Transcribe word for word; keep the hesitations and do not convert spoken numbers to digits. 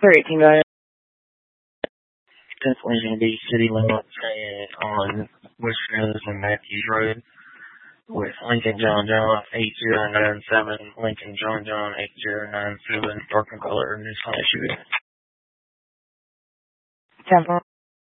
thirteen nine. That's Lincoln Beach City Limits and on West Rose and Matthews Road with Lincoln John John eight zero nine seven, Lincoln John John eight zero nine seven, dark in color, Nissan S U V. ten